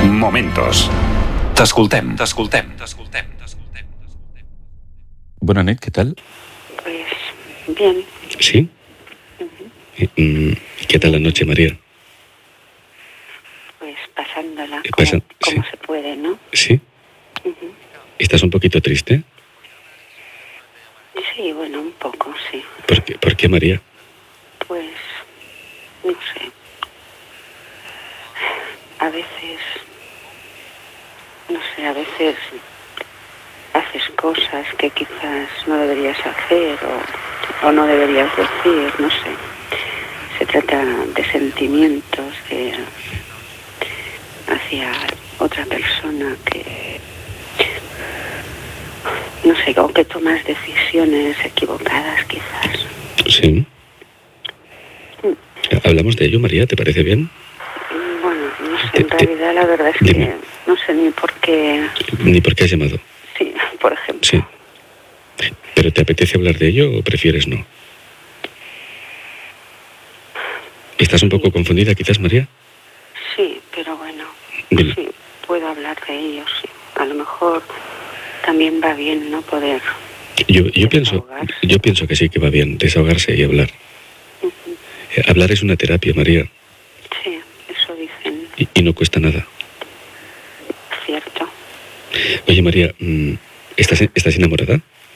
Momentos. T'escoltem. Bona nit, ¿qué tal? Pues bien. ¿Sí? ¿Qué tal la noche, María? Pues pasándola sí. como se puede, ¿no? ¿Sí? Uh-huh. ¿Estás un poquito triste? Sí, bueno, un poco, sí. ¿Por qué, María? Pues, no sé. A veces haces cosas que quizás no deberías hacer o no deberías decir, no sé. Se trata de sentimientos hacia otra persona que, no sé, o que tomas decisiones equivocadas quizás. Sí. ¿Hablamos de ello, María? ¿Te parece bien? Bueno, no sé, en realidad la verdad es que no sé ni por qué... ¿Ni por qué has llamado? Sí, por ejemplo. Sí. ¿Pero te apetece hablar de ello o prefieres no? ¿Estás un poco confundida quizás, María? Sí, pero bueno, Dime. sí, puedo hablar de ello, sí. A lo mejor también va bien no poder Yo pienso que sí, que va bien desahogarse y hablar. Uh-huh. Hablar es una terapia, María. Sí, eso dicen. Y no cuesta nada. Cierto. Oye, María, ¿estás enamorada?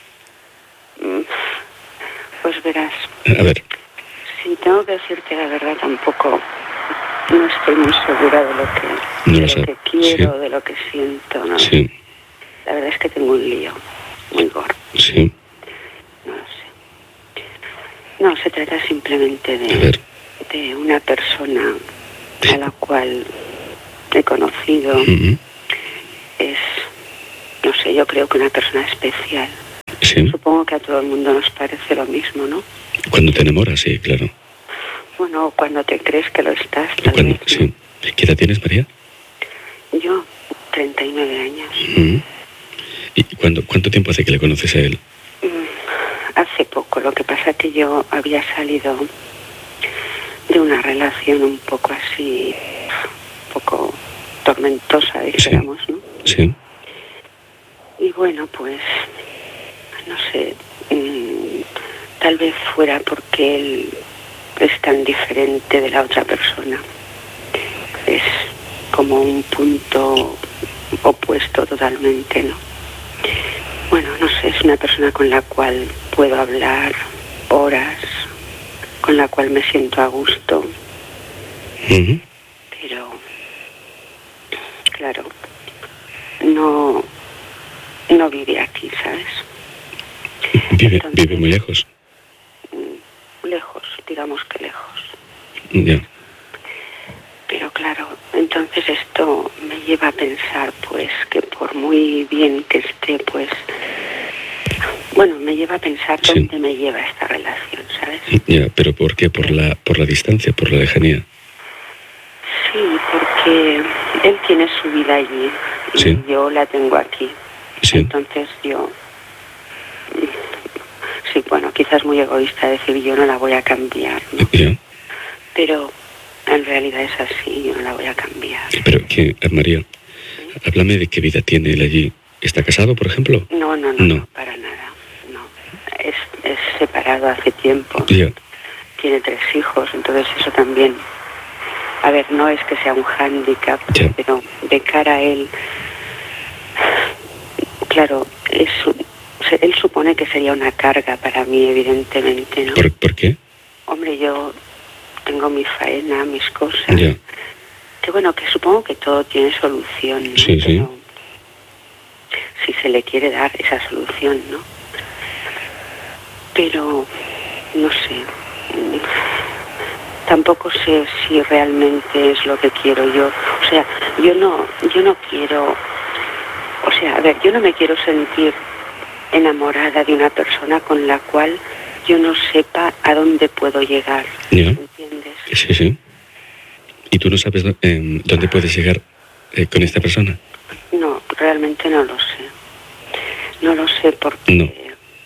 Pues verás. A ver. Si tengo que decirte la verdad, tampoco no estoy muy segura de lo que quiero, sí, de lo que siento, ¿no? Sí. La verdad es que tengo un lío muy gordo. Sí. No lo sé. No, se trata simplemente de una persona a la cual he conocido. Uh-huh. Es, no sé, yo creo que una persona especial. Sí. Supongo que a todo el mundo nos parece lo mismo, ¿no? Cuando te enamoras, sí, claro. Bueno, cuando te crees que lo estás, tal vez, ¿no? Sí. ¿Qué edad tienes, María? Yo, 39 años. Uh-huh. ¿Y cuánto tiempo hace que le conoces a él? Hace poco. Lo que pasa es que yo había salido de una relación un poco así, un poco tormentosa, dijéramos, ¿no? Sí. Y bueno, pues, no sé, tal vez fuera porque él es tan diferente de la otra persona. Es como un punto opuesto totalmente, ¿no? Bueno, no sé, es una persona con la cual puedo hablar horas, con la cual me siento a gusto. Uh-huh. Pero, claro, no vive aquí, ¿sabes? ¿Vive muy lejos? Lejos, digamos que lejos. Ya. Yeah. Pero claro, entonces esto me lleva a pensar, pues, que por muy bien que esté, pues, bueno, me lleva a pensar dónde me lleva esta relación, ¿sabes? Ya, ¿pero por qué? ¿Por la distancia, por la lejanía? Sí, porque él tiene su vida allí y yo la tengo aquí. Sí. Entonces yo, sí, bueno, quizás muy egoísta decir yo no la voy a cambiar, ¿no? Yeah. Pero en realidad es así, yo no la voy a cambiar. Pero, María, háblame de qué vida tiene él allí. ¿Está casado, por ejemplo? No, para nada. No. Es separado hace tiempo. Yeah. Tiene 3 hijos, entonces eso también... A ver, no es que sea un hándicap, Yeah. pero de cara a él... Claro, él supone que sería una carga para mí, evidentemente, ¿no? ¿Por qué? Hombre, yo tengo mi faena, mis cosas. Yeah. Que bueno, que supongo que todo tiene solución, ¿no? Sí, sí. Pero si se le quiere dar esa solución, ¿no? Pero, no sé, tampoco sé si realmente es lo que quiero yo. O sea, yo no quiero, o sea, a ver, yo no me quiero sentir enamorada de una persona con la cual yo no sepa a dónde puedo llegar. Yeah. ¿Entiendes? Sí, sí. ¿Y tú no sabes dónde puedes llegar con esta persona? No, realmente no lo sé. No lo sé porque...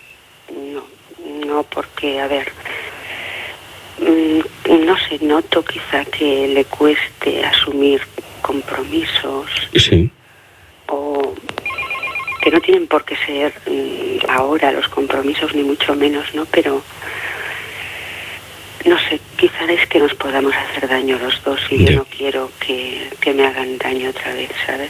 No, porque, a ver, no sé, noto quizá que le cueste asumir compromisos. compromisos, Sí. o que no tienen por qué ser ahora los compromisos, ni mucho menos, ¿no? Pero, no sé, quizás es que nos podamos hacer daño los dos y yo no quiero que me hagan daño otra vez, ¿sabes?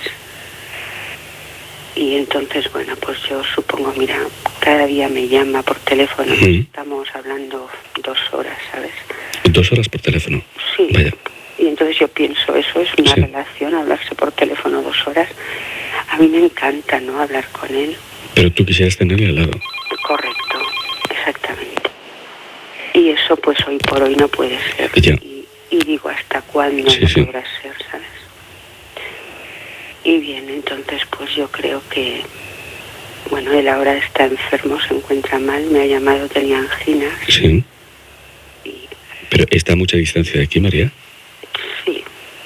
Y entonces, bueno, pues yo supongo, mira, cada día me llama por teléfono, estamos hablando 2 horas, ¿sabes? 2 horas por teléfono. Sí. Vaya. Y entonces yo pienso, eso es una relación, hablarse por teléfono 2 horas. A mí me encanta, ¿no?, hablar con él. Pero tú quisieras tenerle al lado. Correcto, exactamente. Y eso pues hoy por hoy no puede ser. Ya. Y digo, ¿hasta cuándo no podrá ser, sabes? Y bien, entonces pues yo creo que, bueno, él ahora está enfermo, se encuentra mal, me ha llamado, tenía angina. Sí. Pero está a mucha distancia de aquí, María. Sí.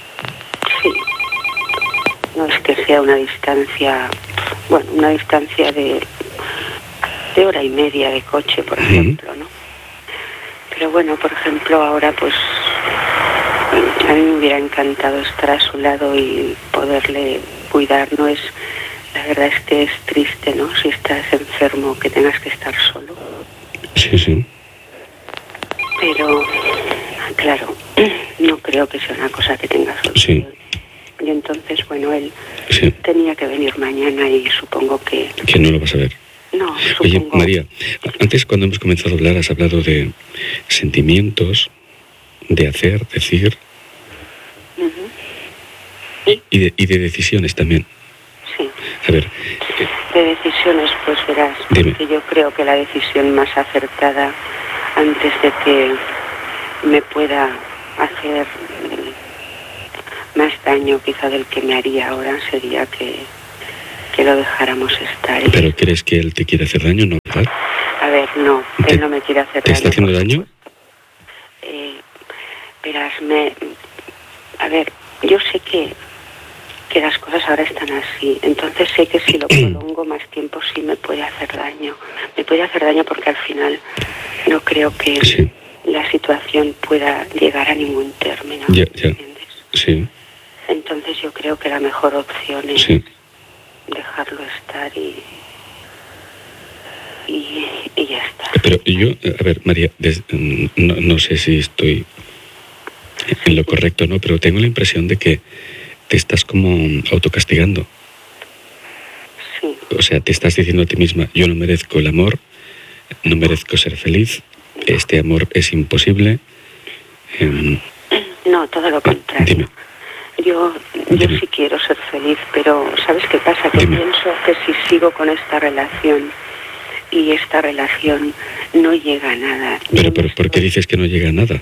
No es que sea una distancia, bueno, una distancia de 1 hora y media de coche, por ejemplo, ¿no? Pero bueno, por ejemplo, ahora pues a mí me hubiera encantado estar a su lado y poderle cuidar, ¿no? La verdad es que es triste, ¿no?, si estás enfermo, que tengas que estar solo. Sí. Pero, claro, no creo que sea una cosa que tenga solución. Y entonces, bueno, él tenía que venir mañana y supongo que... Que no lo vas a ver. No, supongo... Oye, María, antes cuando hemos comenzado a hablar has hablado de sentimientos, de hacer, decir... Y de decisiones también. Sí. A ver... De decisiones, pues verás, porque yo creo que la decisión más acertada antes de que me pueda hacer más daño quizá del que me haría ahora sería que lo dejáramos estar. ¿Pero crees que él te quiere hacer daño, no, verdad? A ver, no, él no me quiere hacer daño. ¿Te está haciendo daño? Verás, a ver, yo sé que las cosas ahora están así, entonces sé que si lo prolongo más tiempo sí me puede hacer daño. Me puede hacer daño porque al final no creo que la situación pueda llegar a ningún término. Ya. ¿Entiendes? Sí. Entonces yo creo que la mejor opción es dejarlo estar y ya está. Pero yo, a ver, María, no sé si estoy en lo correcto, ¿no? Pero tengo la impresión de que te estás como autocastigando. Sí. O sea, te estás diciendo a ti misma, yo no merezco el amor, no merezco ser feliz, este amor es imposible. No, todo lo contrario. Dime. Yo sí quiero ser feliz, pero ¿sabes qué pasa? Que pienso que si sigo con esta relación y esta relación no llega a nada. Pero ¿por qué dices que no llega a nada?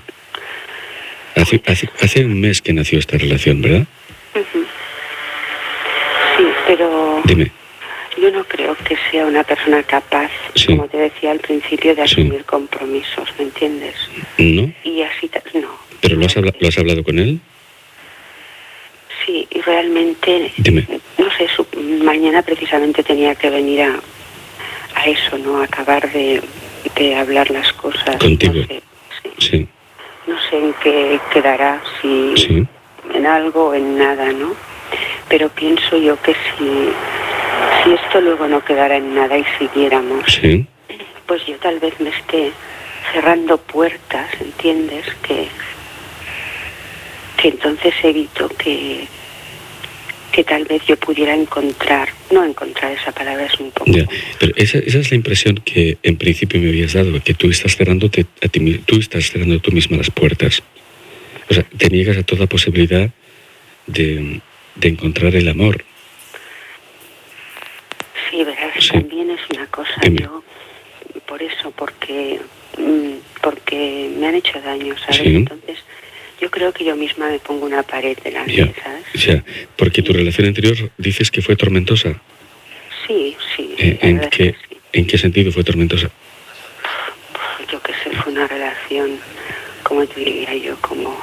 Hace un mes que nació esta relación, ¿verdad? Sí, pero... Dime. Yo no creo que sea una persona capaz, como te decía al principio, de asumir compromisos, ¿me entiendes? ¿No? Y así, no. ¿Pero lo has hablado con él? Sí, y realmente... Dime. No sé, mañana precisamente tenía que venir a eso, ¿no? A acabar de hablar las cosas. ¿Contigo? No sé, sí. No sé en qué quedará, si en algo o en nada, ¿no? Pero pienso yo que si esto luego no quedara en nada y siguiéramos, pues yo tal vez me esté cerrando puertas, ¿entiendes? Que entonces evito que tal vez yo pudiera no encontrar esa palabra, es un poco... Ya, pero esa es la impresión que en principio me habías dado, que tú estás cerrándote a ti, tú estás cerrando tú misma las puertas. O sea, te niegas a toda posibilidad de encontrar el amor. Sí, verás, también es una cosa, yo, por eso, porque me han hecho daño, ¿sabes? Entonces, yo creo que yo misma me pongo una pared delante, ¿sabes? Ya, porque tu relación anterior dices que fue tormentosa. Sí. ¿En qué sentido fue tormentosa? Yo qué sé, fue una relación, como te diría yo, como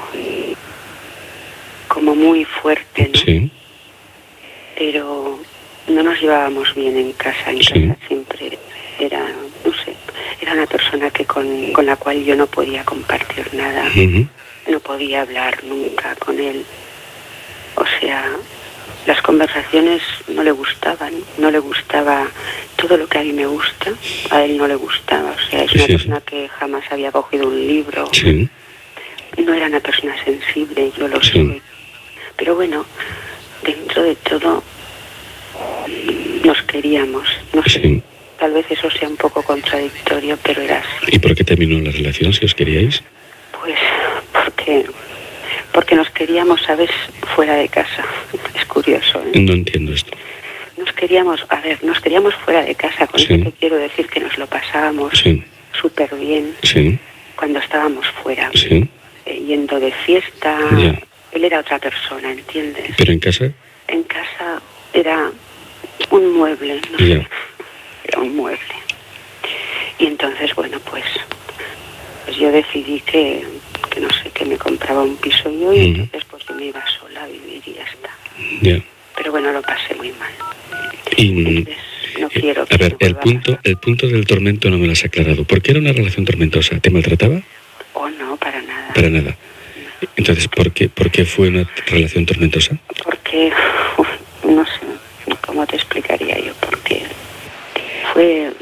muy fuerte, ¿no? Sí. Pero no nos llevábamos bien en casa. En casa siempre era, no sé, era una persona que con la cual yo no podía compartir nada. No podía hablar nunca con él. O sea, las conversaciones no le gustaban, no le gustaba todo lo que a mí me gusta, a él no le gustaba, o sea, es una persona que jamás había cogido un libro, no era una persona sensible, yo lo soy, pero bueno, dentro de todo nos queríamos, no sé, tal vez eso sea un poco contradictorio, pero era así. ¿Y por qué terminó la relación, si os queríais? Pues porque nos queríamos, ¿sabes?, fuera de casa. Es curioso, ¿eh? No entiendo esto. Nos queríamos fuera de casa, con eso te quiero decir que nos lo pasábamos súper bien cuando estábamos fuera, yendo de fiesta. Él era otra persona, ¿entiendes? ¿Pero en casa? En casa era un mueble, no sé, era un mueble. Y entonces, bueno, pues yo decidí que no sé, que me compraba un piso yo y entonces pues yo me iba sola a vivir y ya está. Pero bueno, lo pasé muy mal. Entonces, no quiero que a ver, el punto del tormento no me lo has aclarado. ¿Por qué era una relación tormentosa? ¿Te maltrataba? Oh, no, para nada. Para nada. Entonces, ¿por qué fue una relación tormentosa? Porque, no sé, ¿cómo te explicaría yo? Porque fue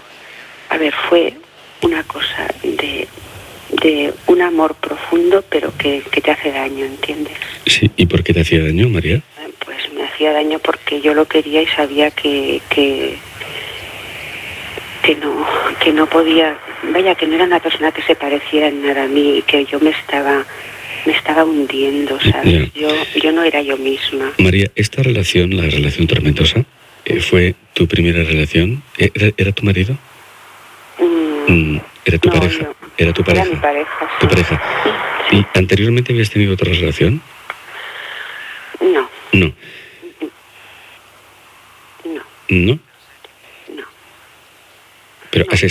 una cosa de un amor profundo, pero que te hace daño, ¿entiendes? Sí, ¿y por qué te hacía daño, María? Pues me hacía daño porque yo lo quería y sabía que no podía, vaya, que no era una persona que se pareciera en nada a mí y que yo me estaba hundiendo, ¿sabes? Yo no era yo misma. María, esta relación, la relación tormentosa, ¿fue tu primera relación? ¿Era tu marido? ¿Era tu pareja? No, ¿Era tu pareja? Era mi pareja. Sí. ¿Tu pareja? Sí. ¿Y anteriormente habías tenido otra relación? No. No. No. ¿No? No. Pero no. has